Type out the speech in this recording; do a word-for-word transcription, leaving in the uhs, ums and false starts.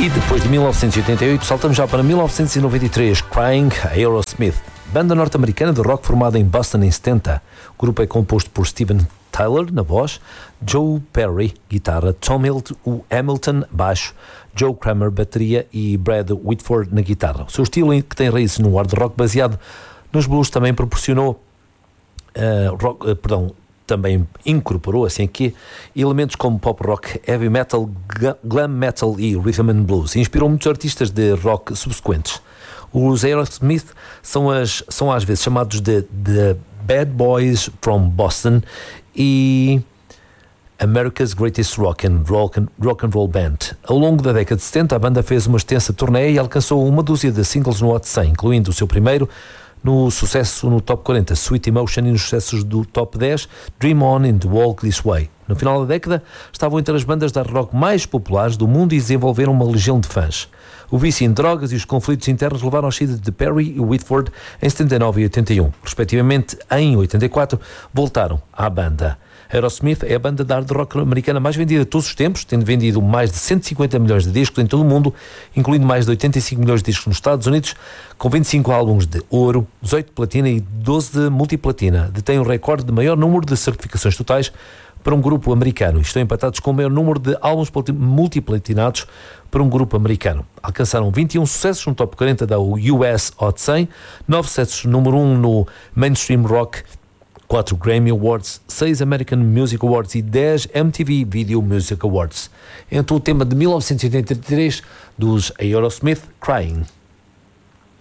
E depois de mil novecentos e oitenta e oito, saltamos já para mil novecentos e noventa e três, Crying, Aerosmith. Banda norte-americana de rock formada em Boston em setenta. O grupo é composto por Steven Tyler, na voz, Joe Perry, guitarra, Tom Hamilton, baixo, Joe Kramer, bateria e Brad Whitford na guitarra. O seu estilo, que tem raízes no hard rock baseado nos blues, também proporcionou, uh, rock, uh, perdão, também incorporou, assim aqui, elementos como pop rock, heavy metal, glam metal e rhythm and blues. Inspirou muitos artistas de rock subsequentes. Os Aerosmith são, as, são às vezes chamados de The Bad Boys from Boston e America's Greatest Rock and, rock, and, rock and Roll Band. Ao longo da década de setenta, a banda fez uma extensa turnê e alcançou uma dúzia de singles no Hot cem, incluindo o seu primeiro no sucesso no Top quarenta, Sweet Emotion, e nos sucessos do Top dez, Dream On and Walk This Way. No final da década, estavam entre as bandas de hard rock mais populares do mundo e desenvolveram uma legião de fãs. O vício em drogas e os conflitos internos levaram ao saída de Perry e Whitford em setenta e nove e oitenta e um. Respectivamente, em oitenta e quatro, voltaram à banda. Aerosmith é a banda de hard rock americana mais vendida de todos os tempos, tendo vendido mais de cento e cinquenta milhões de discos em todo o mundo, incluindo mais de oitenta e cinco milhões de discos nos Estados Unidos, com vinte e cinco álbuns de ouro, dezoito de platina e doze de multiplatina. Detém o recorde de maior número de certificações totais para um grupo americano. Estão empatados com o maior número de álbuns multiplatinados para um grupo americano. Alcançaram vinte e um sucessos no Top quarenta da U S Hot cem, nove sucessos número um no Mainstream Rock, quatro Grammy Awards, seis American Music Awards e dez M T V Video Music Awards. Então o tema de mil novecentos e oitenta e três dos Aerosmith, Crying.